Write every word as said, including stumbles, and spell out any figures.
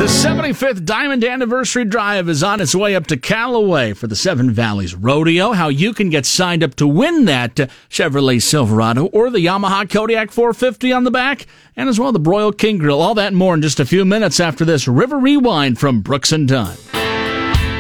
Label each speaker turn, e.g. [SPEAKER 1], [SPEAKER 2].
[SPEAKER 1] The seventy-fifth Diamond Anniversary Drive is on its way up to Callaway for the Seven Valleys Rodeo. How you can get signed up to win that Chevrolet Silverado or the Yamaha Kodiak four fifty on the back, and as well the Broil King Grill. All that and more in just a few minutes after this River Rewind from Brooks and Dunn.